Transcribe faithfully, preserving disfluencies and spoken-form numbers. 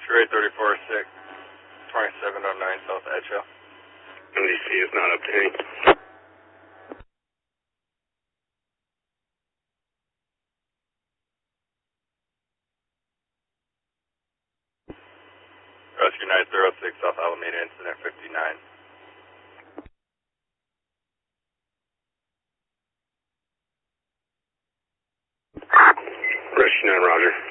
Trade thirty-four six, twenty-seven oh nine South Edgeo. M D C is not obtained. Rescue nine zero six South Alameda, incident fifty-nine. Rescue nine, roger.